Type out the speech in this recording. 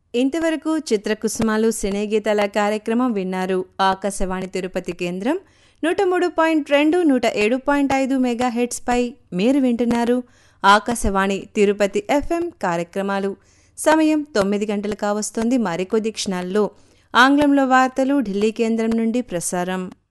ఇంతవరకు చిత్రకుసుమాలు సినీ గీతాల కార్యక్రమం విన్నారు. ఆకాశవాణి తిరుపతి కేంద్రం 103.2 107.5 మెగాహెర్ట్జ్ పై మీరు వింటున్నారు ఆకాశవాణి తిరుపతి FM కార్యక్రమాలు. సమయం 9 గంటలు కావస్తోంది. మరికొద్ది క్షణాల్లో ఆంగ్లంలో వార్తలు ఢిల్లీ కేంద్రం నుండి ప్రసారం.